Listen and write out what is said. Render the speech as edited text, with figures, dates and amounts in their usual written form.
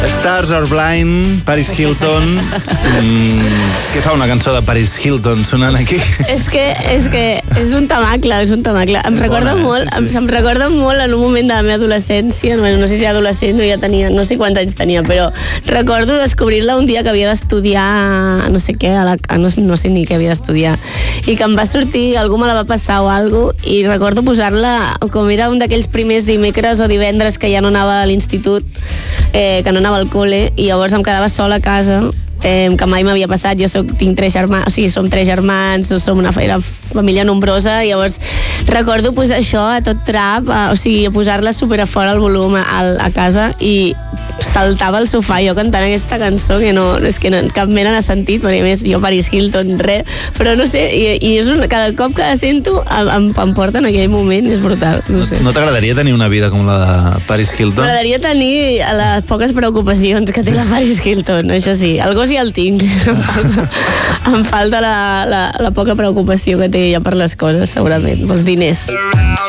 Stars Are Blind, Paris Hilton. Què fa una cançó de Paris Hilton sonant aquí? És que és un tamacle, Em recorda molt en un moment de la meva adolescència, no sé si era adolescent o ja tenia, no sé quants anys tenia, però recordo descobrir-la un dia que havia d'estudiar no sé què, no sé ni què havia d'estudiar, i que em va sortir, algú me la va passar o alguna cosa, i recordo posar-la, com era un d'aquells primers dimecres o divendres que ja no anava a l'institut, que no anava al col·le, i llavors em quedava sola a casa, que mai m'havia passat. Tinc 3 germans, o sigui, som 3 germans, som una família nombrosa, i llavors recordo posar això a tot trap, o sigui, posar-la super a fora el volum a casa, i saltava al sofà jo cantant aquesta cançó que és que cap mena de sentit, perquè a més jo Paris Hilton, res, però no sé, i és cada cop que la sento em porta en aquell moment, és brutal, no sé. No t'agradaria tenir una vida com la de Paris Hilton? M'agradaria tenir les poques preocupacions que té la Paris Hilton, això sí, el gos ja el tinc, em falta la poca preocupació que té ella per les coses, segurament, pels diners.